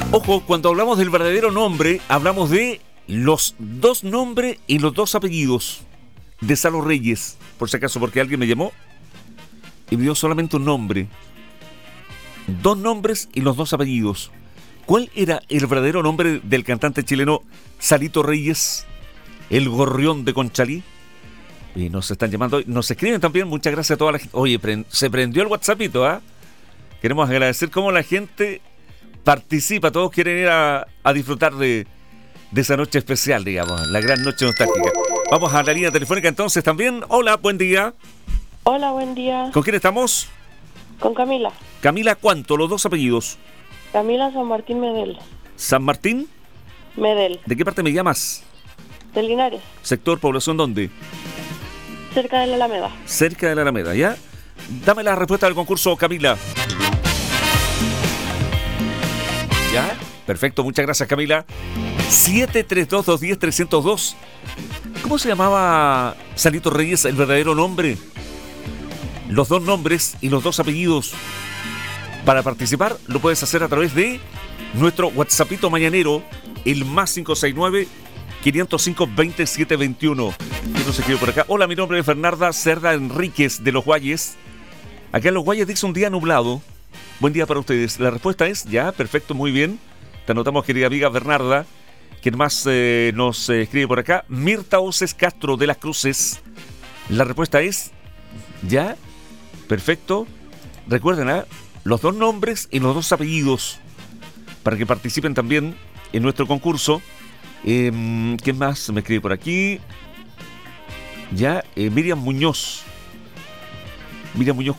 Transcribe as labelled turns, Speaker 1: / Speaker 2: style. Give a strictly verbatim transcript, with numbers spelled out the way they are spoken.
Speaker 1: Ojo, cuando hablamos del verdadero nombre, hablamos de los dos nombres y los dos apellidos de Salo Reyes. Por si acaso, porque alguien me llamó y me dio solamente un nombre. Dos nombres y los dos apellidos. ¿Cuál era el verdadero nombre del cantante chileno Salito Reyes, el gorrión de Conchalí? Y nos están llamando, nos escriben también, muchas gracias a toda la gente. Oye, pre- se prendió el WhatsAppito, ¿ah? ¿eh? Queremos agradecer cómo la gente participa, todos quieren ir a, a disfrutar de, de esa noche especial, digamos, la gran noche nostálgica. Vamos a la línea telefónica entonces también. Hola, buen día.
Speaker 2: Hola, buen día.
Speaker 1: ¿Con quién estamos?
Speaker 2: Con Camila.
Speaker 1: Camila, ¿cuánto? Los dos apellidos.
Speaker 2: Camila San Martín Medel.
Speaker 1: ¿San Martín?
Speaker 2: Medel.
Speaker 1: ¿De qué parte me llamas?
Speaker 2: De Linares.
Speaker 1: ¿Sector, población dónde?
Speaker 2: Cerca de la Alameda.
Speaker 1: Cerca de la Alameda, ¿ya? Dame la respuesta del concurso, Camila. ¿Ya? Perfecto, muchas gracias, Camila. siete tres dos, dos uno cero, tres cero dos. ¿Cómo se llamaba Salito Reyes, el verdadero nombre? Los dos nombres y los dos apellidos. Para participar lo puedes hacer a través de nuestro WhatsAppito mañanero, el más cinco seis nueve, quinientos cinco, veintisiete veintiuno. ¿Quién nos escribe por acá? Hola, mi nombre es Bernarda Cerda Enríquez de Los Guayes. Acá en Los Guayes dice un día nublado. Buen día para ustedes. La respuesta es ya, perfecto, muy bien. Te anotamos, querida amiga Bernarda. ¿Quién más eh, nos eh, escribe por acá? Mirta Oces Castro de Las Cruces. La respuesta es ya, perfecto. Recuerden, ¿eh? Los dos nombres y los dos apellidos para que participen también en nuestro concurso. Eh, ¿Quién más me escribe por aquí? Ya, eh, Miriam Muñoz. Miriam Muñoz